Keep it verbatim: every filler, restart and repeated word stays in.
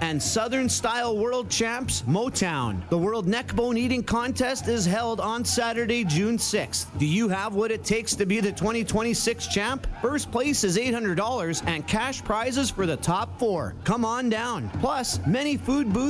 and Southern Style World Champs, Motown. The World Neckbone Eating Contest is held on Saturday, June sixth. Do you have what it takes to be the twenty twenty-six champ? First place is eight hundred dollars and cash prizes for the top four. Come on down. Plus, many food booths